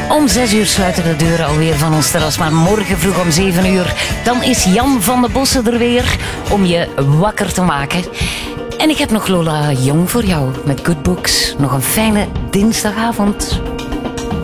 Om 6 uur sluiten de deuren alweer van ons terras. Maar morgen vroeg om 7 uur, dan is Jan van de Bossen er weer om je wakker te maken. En ik heb nog Lola Jong voor jou met Good Books. Nog een fijne dinsdagavond.